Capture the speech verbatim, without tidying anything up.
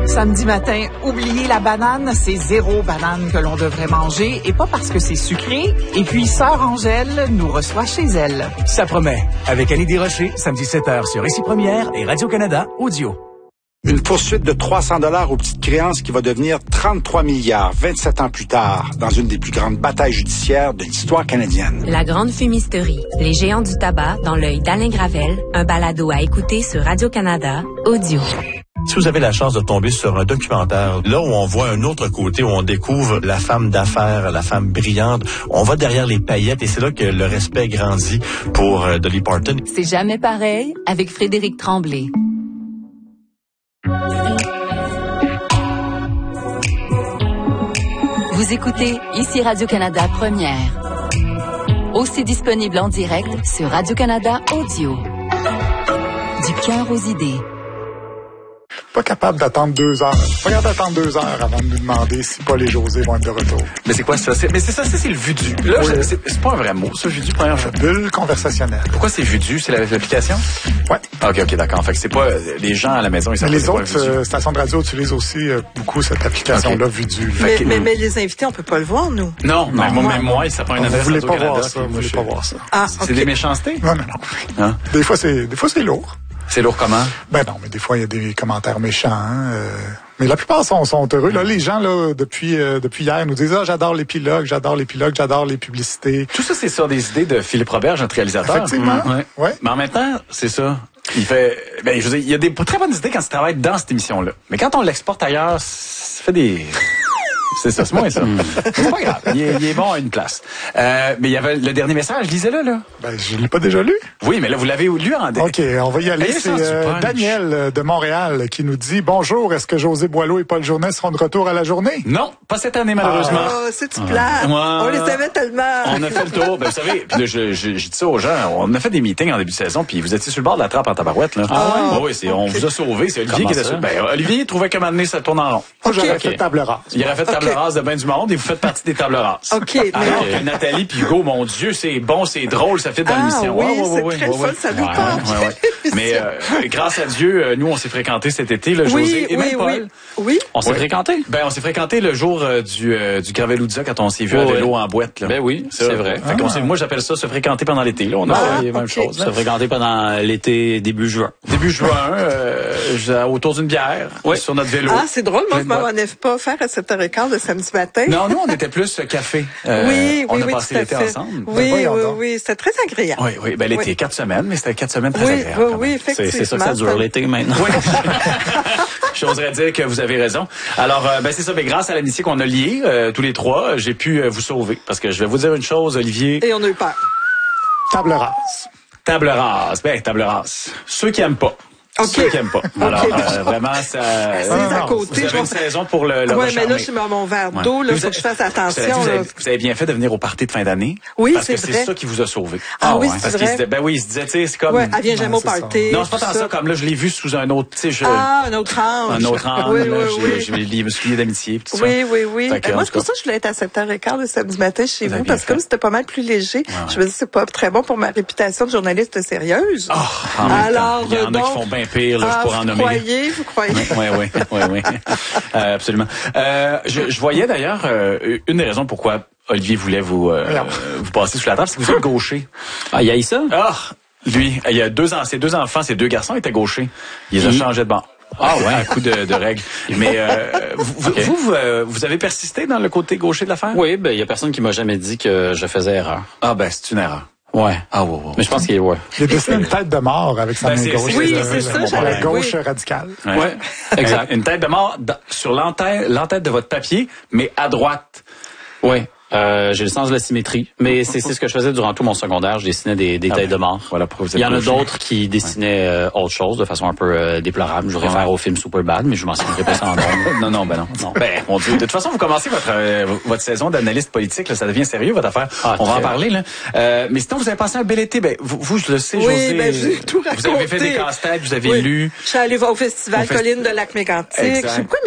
Samedi matin, oubliez la banane, c'est zéro banane que l'on devrait manger et pas parce que c'est sucré. Et puis, Sœur Angèle nous reçoit chez elle. Ça promet. Avec Annie Desrochers, samedi sept heures sur Ici Première et Radio-Canada Audio. Une poursuite de trois cents dollars aux petites créances qui va devenir trente-trois milliards vingt-sept ans plus tard dans une des plus grandes batailles judiciaires de l'histoire canadienne. La grande fumisterie. Les géants du tabac dans l'œil d'Alain Gravel. Un balado à écouter sur Radio-Canada Audio. Si vous avez la chance de tomber sur un documentaire, là où on voit un autre côté, où on découvre la femme d'affaires, la femme brillante, on va derrière les paillettes et c'est là que le respect grandit pour euh, Dolly Parton. C'est jamais pareil avec Frédéric Tremblay. Vous écoutez ici Radio-Canada Première. Aussi disponible en direct sur Radio-Canada Audio. Du cœur aux idées. Pas capable d'attendre deux heures. Pas capable d'attendre deux heures avant de nous demander si Paul et José vont être de retour. Mais c'est quoi ça? C'est, mais c'est ça, ça, c'est le vudu. Là, oui. c'est, c'est pas un vrai mot, ça, vudu, première chose. Bulle conversationnelle. Pourquoi c'est vudu? C'est avec l'application? Ouais. OK, OK, d'accord. Fait que c'est pas, les gens à la maison, ils savent mais pas les autres euh, stations de radio utilisent aussi euh, beaucoup cette application-là, okay. Vudu. Mais, que, mais, mais les invités, on peut pas le voir, nous. Non, non, mais moi, même moi, ça prend une adresse. Vous voulez pas Canada, voir ça, vous voulez pas voir ça. Ah, c'est okay. des méchancetés? Non, non, non. Hein? Des fois, c'est, des fois, c'est lourd. C'est lourd comment? Ben non, mais des fois, il y a des commentaires méchants. Hein, euh, mais la plupart sont, sont heureux. Là, les gens, là, depuis euh, depuis hier, nous disent « Ah, j'adore l'épilogue, j'adore l'épilogue, j'adore les publicités. » Tout ça, c'est ça, des idées de Philippe Roberge, notre réalisateur. Effectivement. Mmh. Ouais. Ouais. Mais en même temps, c'est ça. Il fait, ben, je veux dire, il y a des très bonnes idées quand tu travailles dans cette émission-là. Mais quand on l'exporte ailleurs, ça fait des... C'est ça, c'est moins ça. C'est pas grave. Il est, il est bon à une place. Euh, mais il y avait le dernier message, lisez-le, là. Ben, je l'ai pas déjà lu. Oui, mais là, vous l'avez lu en dé. OK, on va y aller. C'est euh, Daniel de Montréal qui nous dit « Bonjour, est-ce que José Boileau et Paul Journet seront de retour à la journée? » Non, pas cette année, malheureusement. Oh, c'est-tu plate? Ouais. On les avait tellement. On a fait le tour. Ben, vous savez, puis là, je, je, je dis ça aux gens, on a fait des meetings en début de saison, puis vous étiez sur le bord de la trappe en tabarouette, là. Ah ouais? Oh, oui, c'est, on vous a sauvés. C'est Olivier Comment qui était ça? sur... Ben, Olivier trouvait qu'à un moment donné, ça tourne en rond. Oh, j'aurais Okay. fait table rase. Il aurait fait table Okay. rase de ben du monde et vous faites partie des tables rases. OK. Mais... Alors que Nathalie puis Hugo, mon Dieu, c'est bon, c'est drôle, ça fait dans Ah, l'émission. oui, Ouais, ouais, c'est ouais, très ouais, fun, ouais. ça nous Ouais, tente. ouais, ouais. Mais euh, grâce à Dieu, euh, nous, on s'est fréquentés cet été, le Oui, José et oui, même Paul. oui. Oui. On s'est Oui. fréquentés? Ben, on s'est fréquentés le jour euh, du euh, du Gravelouzza quand on s'est vu Oh, à vélo ouais. en boîte. Là. Ben oui, c'est vrai. Fait qu'on s'est- moi, j'appelle ça se fréquenter pendant l'été. Là, on a Ah, fait les mêmes ok. choses. Se Là. fréquenter pendant l'été, début juin. Début juin, euh, j'ai- autour d'une bière, Oui. sur notre vélo. Ah, c'est drôle. Moi, je Plein de m'en ai pas faire à sept heures quinze de samedi matin. Non, nous, on était plus euh, café. Euh, oui, on oui, a oui, passé tout à l'été fait. ensemble. Oui, Ben, voyons oui, donc. oui. C'était très agréable. Oui, oui. Ben, l'été, Oui. quatre semaines, mais c'était quatre semaines très Oui, agréables. oui, quand oui, même. effectivement. C'est, c'est ça que ça dure l'été maintenant. Oui. J'oserais dire que vous avez raison. Alors, euh, ben c'est ça. Mais grâce à l'amitié qu'on a liée, euh, tous les trois, j'ai pu euh, vous sauver. Parce que je vais vous dire une chose, Olivier. Et on a eu peur. Table rase. Table rase. Ben, table rase. Ceux qui aiment pas. OK. Ceux qui aiment pas. Alors, OK. euh, vraiment, ça... C'est non, à non, côté. Vous avez une saison pour le, le Oui, mais recharmer. là, je suis dans mon verre Ouais. d'eau. Là, Vous il faut avez- que je fasse Cela dit, attention. vous, avez, là. vous avez bien fait de venir au party de fin d'année. Oui, parce c'est que c'est vrai. ça qui vous a sauvé. Ah oui, ouais. c'est Parce vrai. qu'il se disait, ben oui, il se disait, tu sais, c'est comme... Ouais, elle vient jamais Non, au c'est ça. party. Non, c'est pas tout tant ça. Comme là, je l'ai vu sous un autre, tu sais, je... Ah, un autre ange. un autre angle, Oui, là, oui, j'ai, oui. j'ai, je me suis lié d'amitié, pis tout ça. Oui, oui, oui. Fait que, Ben, en moi, tout c'est pour cas- ça que je voulais être à sept heures quinze le samedi matin chez Vous avez vous, bien parce que comme fait. c'était pas mal plus léger, ouais. je me dis c'est pas très bon pour ma réputation de journaliste sérieuse. Ah, en même Alors, temps, il y en a donc, qui font bien pire, là, ah, je pourrais en vous nommer. croyez, vous croyez. Oui, oui, oui, oui. Euh, absolument. Euh, je, je voyais d'ailleurs euh, une des raisons pourquoi Olivier voulait vous euh, Voyons. vous passer sous la table, c'est que vous êtes gaucher. Ah, il y a eu ça? Ah, lui, il y a deux ans, ses deux enfants, ses deux garçons étaient gauchers. Ils ont Mhm. changé de banc. Ah ouais, un coup de, de règle. Mais euh, vous, Okay. vous, vous, euh, vous avez persisté dans le côté gaucher de l'affaire? Oui, ben, il y a personne qui m'a jamais dit que je faisais erreur. Ah ben, c'est une erreur. Ouais. Ah ouais, ouais. Mais je pense qu'il est, ouais. Il a dessiné une tête de mort avec sa Ben, main c'est- gauche. c'est- Oui, là, c'est là, ça, la j'avais- gauche oui. radicale. Ouais. Ouais, exact. Une tête de mort dans- sur l'entête, l'entête de votre papier, mais à droite. Oui. Euh, j'ai le sens de la symétrie. Mais c'est, c'est ce que je faisais durant tout mon secondaire. Je dessinais des, des Ah têtes ben, de mort. voilà pourquoi vous êtes Il y en a gaucher. d'autres qui dessinaient euh, autre chose de façon un peu euh, déplorable. Je Ouais. réfère au film Superbad, mais je m'en souviendrai pas sans nom. Non, non, ben non. Non. Ben, mon Dieu. De toute façon, vous commencez votre euh, votre saison d'analyste politique, là, ça devient sérieux, votre affaire. Ah, On va en très. parler, là. Euh, mais sinon, vous avez passé un bel été. Ben, vous, vous je le sais, Oui, José. ben, j'ai tout Vous avez fait raconté. des casse-têtes, vous avez Oui. lu. Je suis allée voir au festival Au fest- Colline de Lac-Mégantic. Exact. Je sais pas,